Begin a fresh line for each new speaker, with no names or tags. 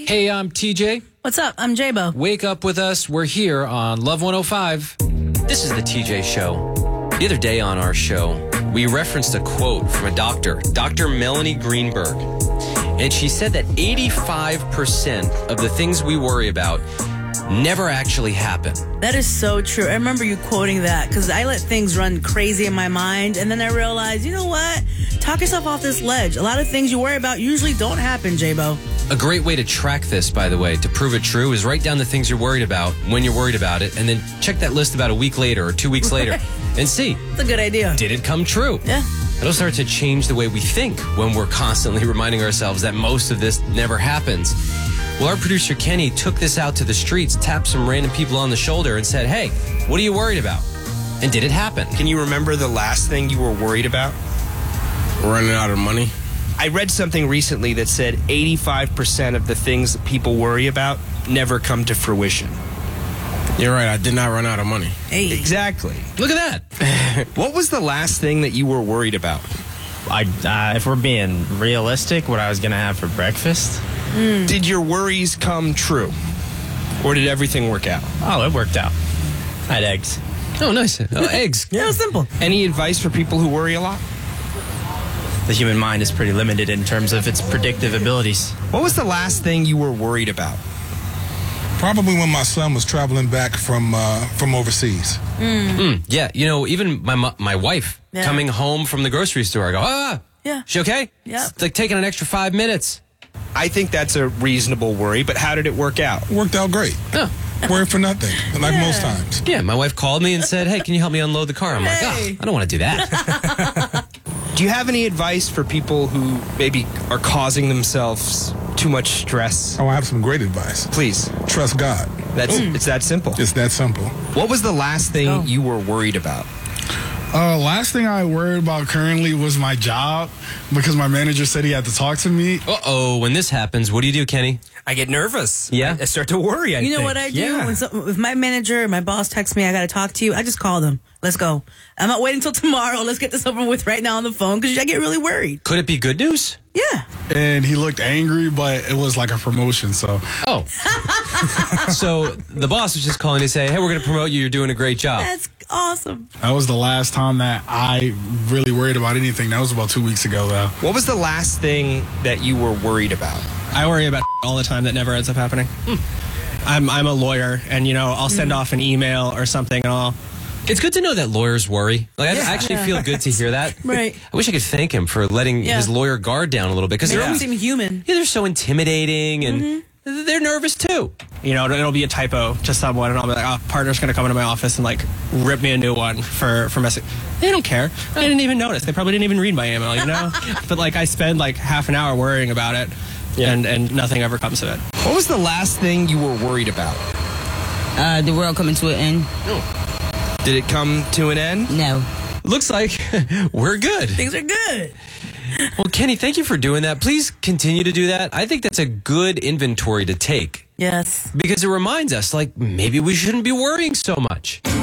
Hey, I'm TJ.
What's up? I'm J-Bo.
Wake up with us. We're here on Love 105. This is the TJ Show. The other day on our show, we referenced a quote from a doctor, Dr. Melanie Greenberg. And she said that 85% of the things we worry about never actually happen.
That is so true. I remember you quoting that because I let things run crazy in my mind, and then I realized, you know what? Talk yourself off this ledge. A lot of things you worry about usually don't happen, J-Bo.
A great way to track this, by the way, to prove it true, is write down the things you're worried about when you're worried about it, and then check that list about a week later or 2 weeks later and see.
It's a good idea.
Did it come true?
Yeah.
It'll start to change the way we think when we're constantly reminding ourselves that most of this never happens. Well, our producer Kenny took this out to the streets, tapped some random people on the shoulder and said, hey, what are you worried about? And did it happen?
Can you remember the last thing you were worried about?
Running out of money.
I read something recently that said 85% of the things that people worry about never come to fruition.
You're right, I did not run out of money.
Hey.
Exactly.
Look at that.
What was the last thing that you were worried about?
If we're being realistic, what I was going to have for breakfast.
Did your worries come true? Or did everything work out?
Oh, it worked out. I had eggs.
Oh, nice. Oh, eggs.
Yeah, it was simple.
Any advice for people who worry a lot?
The human mind is pretty limited in terms of its predictive abilities.
What was the last thing you were worried about?
Probably when my son was traveling back from overseas.
Yeah, you know, even my wife coming home from the grocery store, I go,
Yeah.
she okay?
Yeah.
It's like taking an extra 5 minutes.
I think that's a reasonable worry, but how did it work out?
Worked out great.
Oh.
Worried for nothing, like most times.
Yeah, my wife called me and said, hey, can you help me unload the car? I'm like,
Hey.
I don't want to do that.
Do you have any advice for people who maybe are causing themselves too much stress?
Oh, I have some great advice.
Please.
Trust God.
It's that simple.
It's that simple.
What was the last thing you were worried about?
Last thing I worried about currently was my job because my manager said he had to talk to me.
Uh-oh, when this happens, what do you do, Kenny?
I get nervous.
Yeah?
I start to worry,
You know what I do? If my manager or my boss texts me, I got to talk to you, I just call them. Let's go. I'm not waiting till tomorrow. Let's get this over with right now on the phone because I get really worried.
Could it be good news?
Yeah.
And he looked angry, but it was like a promotion, so.
Oh. So the boss was just calling to say, hey, we're going to promote you. You're doing a great job.
That's awesome.
That was the last time that I really worried about anything. That was about 2 weeks ago, though.
What was the last thing that you were worried about?
I worry about all the time that never ends up happening. I'm a lawyer, and I'll send off an email or something, and I'll.
It's good to know that lawyers worry. Like, I actually feel good to hear that.
Right.
I wish I could thank him for letting his lawyer guard down a little bit because
They
they're
don't
always,
seem human.
they're so intimidating and they're nervous too.
It'll be a typo to someone, and I'll be like, oh, partner's going to come into my office and, rip me a new one for messing. They don't care. I didn't even notice. They probably didn't even read my email, But, I spend, half an hour worrying about it, and nothing ever comes of it.
What was the last thing you were worried about?
The world coming to an end.
Did it come to an end?
No.
Looks like we're good.
Things are good.
Well, Kenny, thank you for doing that. Please continue to do that. I think that's a good inventory to take
Yes.
because it reminds us, maybe we shouldn't be worrying so much.